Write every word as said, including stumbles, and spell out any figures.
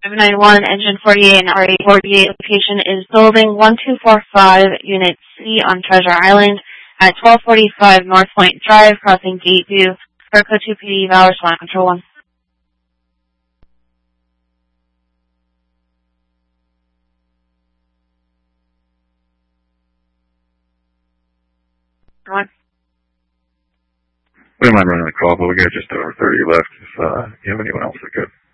seven nine one, engine forty-eight and R eight forty-eight location is building one two four five, unit C on Treasure Island at twelve forty-five North Point Drive, crossing Gateview, Perco two P D, Valor, Swan Control one. One. We don't mind running the call, but we got just over thirty left. If uh, you have anyone else that could.